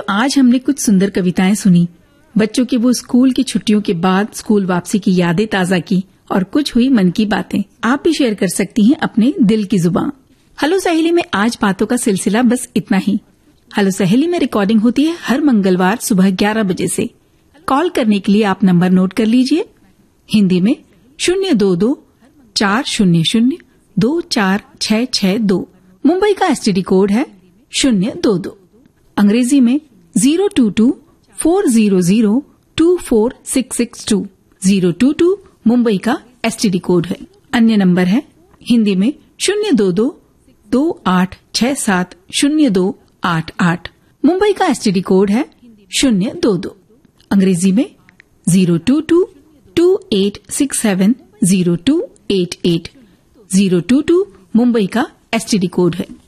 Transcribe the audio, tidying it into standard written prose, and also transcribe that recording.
आज हमने कुछ सुंदर कविताएं सुनी, बच्चों के वो स्कूल की छुट्टियों के बाद स्कूल वापसी की यादें ताजा की और कुछ हुई मन की बातें। आप भी शेयर कर सकती हैं अपने दिल की जुबान। हेलो सहेली में आज बातों का सिलसिला बस इतना ही। हेलो सहेली में रिकॉर्डिंग होती है हर मंगलवार सुबह 11 बजे से। कॉल करने के लिए आप नंबर नोट कर लीजिए। हिंदी में 022-400-24662। मुंबई का एसटीडी कोड है 022। अंग्रेजी में 022-400-24662। 022 मुंबई का एसटीडी कोड है। अन्य नंबर है हिंदी में 022-2867-0288। मुंबई का एसटीडी कोड है 022। अंग्रेजी में 022-2867-0288। 022 मुंबई का एसटीडी कोड है।